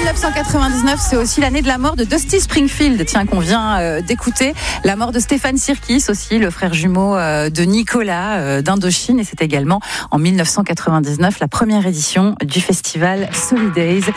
1999, c'est aussi l'année de la mort de Dusty Springfield, tiens, qu'on vient d'écouter. La mort de Stéphane Sirkis aussi, le frère jumeau de Nicolas d'Indochine. Et c'est également en 1999 la première édition du festival Solidays.